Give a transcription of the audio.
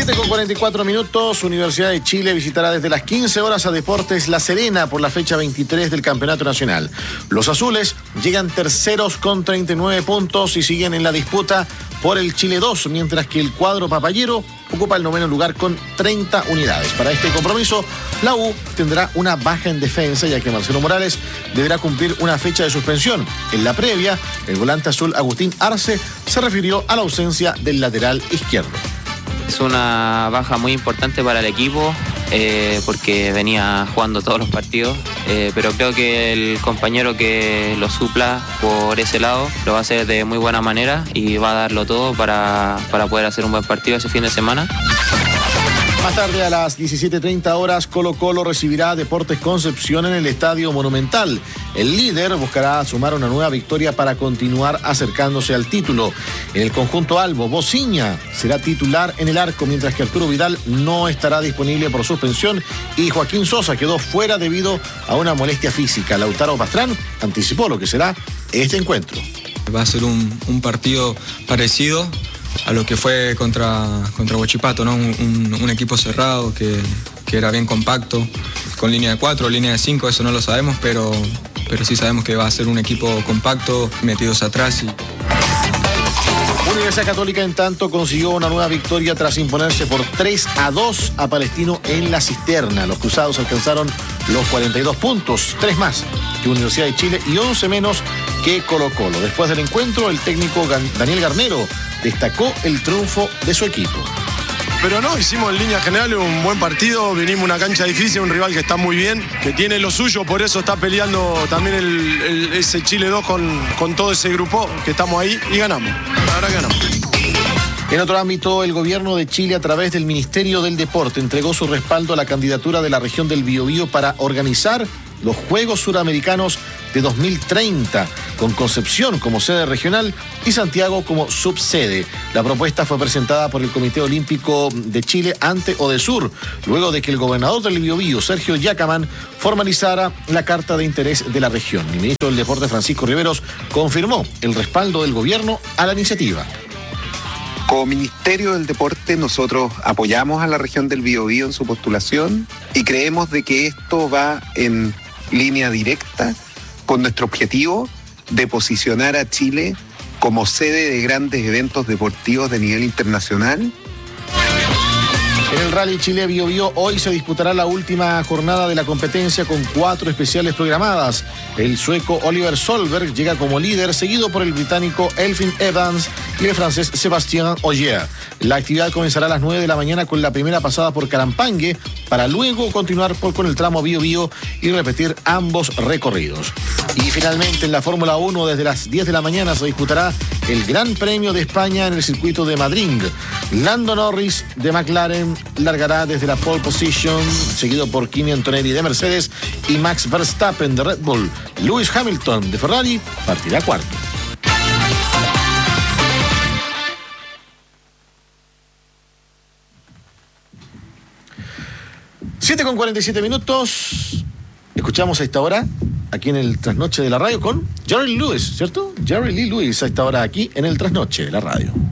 7:44, Universidad de Chile visitará desde las 15 horas a Deportes La Serena por la fecha 23 del Campeonato Nacional. Los azules llegan terceros con 39 puntos y siguen en la disputa por el Chile 2, mientras que el cuadro papayero ocupa el noveno lugar con 30 unidades. Para este compromiso, la U tendrá una baja en defensa, ya que Marcelo Morales deberá cumplir una fecha de suspensión. En la previa, el volante azul Agustín Arce se refirió a la ausencia del lateral izquierdo. Es una baja muy importante para el equipo porque venía jugando todos los partidos, pero creo que el compañero que lo supla por ese lado lo va a hacer de muy buena manera y va a darlo todo para poder hacer un buen partido ese fin de semana. Más tarde, a las 17:30, Colo-Colo recibirá a Deportes Concepción en el Estadio Monumental. El líder buscará sumar una nueva victoria para continuar acercándose al título. En el conjunto albo, Bociña será titular en el arco, mientras que Arturo Vidal no estará disponible por suspensión y Joaquín Sosa quedó fuera debido a una molestia física. Lautaro Pastrán anticipó lo que será este encuentro. Va a ser un partido parecido a lo que fue contra Huachipato, ¿no? Un equipo cerrado que era bien compacto, con línea de 4, línea de 5, eso no lo sabemos, pero sí sabemos que va a ser un equipo compacto, metidos atrás. Universidad Católica, en tanto, consiguió una nueva victoria tras imponerse por 3-2 a Palestino en la Cisterna. Los cruzados alcanzaron los 42 puntos, 3 más que Universidad de Chile y 11 menos que Colo-Colo. Después del encuentro, el técnico Daniel Garnero destacó el triunfo de su equipo. Pero no, hicimos en línea general un buen partido, vinimos a una cancha difícil, un rival que está muy bien, que tiene lo suyo, por eso está peleando también ese Chile 2 con todo ese grupo que estamos ahí y ganamos, la verdad que ganamos. En otro ámbito, el gobierno de Chile, a través del Ministerio del Deporte, entregó su respaldo a la candidatura de la región del Biobío para organizar los Juegos Suramericanos de 2030, con Concepción como sede regional y Santiago como subsede. La propuesta fue presentada por el Comité Olímpico de Chile ante ODESUR, luego de que el gobernador del Biobío, Sergio Yacamán, formalizara la carta de interés de la región. El ministro del Deporte, Francisco Riveros, confirmó el respaldo del gobierno a la iniciativa. Como Ministerio del Deporte, nosotros apoyamos a la región del Biobío en su postulación y creemos de que esto va en línea directa con nuestro objetivo de posicionar a Chile como sede de grandes eventos deportivos de nivel internacional. En el Rally Chile Biobío hoy se disputará la última jornada de la competencia con 4 especiales programadas. El sueco Oliver Solberg llega como líder, seguido por el británico Elfyn Evans y el francés Sébastien Ogier. La actividad comenzará a las 9 de la mañana con la primera pasada por Carampangue, para luego continuar con el tramo Biobío y repetir ambos recorridos. Y finalmente, en la Fórmula 1, desde las 10 de la mañana se disputará el Gran Premio de España en el circuito de Madrid. Lando Norris de McLaren largará desde la pole position, seguido por Kimi Antonelli de Mercedes y Max Verstappen de Red Bull. Lewis Hamilton de Ferrari partirá cuarto. Siete con 47 minutos. Escuchamos a esta hora, aquí en el Trasnoche de la Radio, con Jerry Lewis, ¿cierto? Jerry Lee Lewis a esta hora aquí en el Trasnoche de la Radio.